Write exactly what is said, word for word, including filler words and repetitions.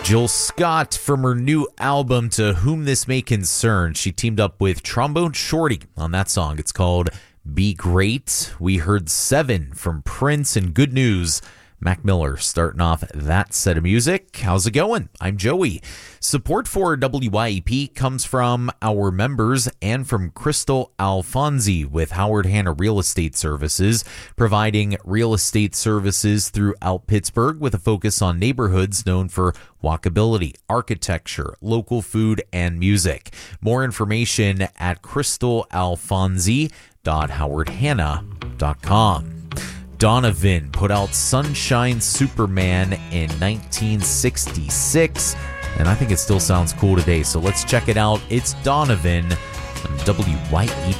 Jill Scott, from her new album To Whom This May Concern, she teamed up with Trombone Shorty on that song. It's called Be Great. We heard Seven from Prince, and Good News, Mac Miller starting off that set of music. How's it going? I'm Joey. Support for W Y E P comes from our members and from Crystal Alfonsi with Howard Hanna Real Estate Services, providing real estate services throughout Pittsburgh with a focus on neighborhoods known for walkability, architecture, local food, and music. More information at crystal alfonsi dot howard hanna dot com. Donovan put out Sunshine Superman in nineteen sixty-six, and I think it still sounds cool today, so let's check it out. It's Donovan on W Y E P.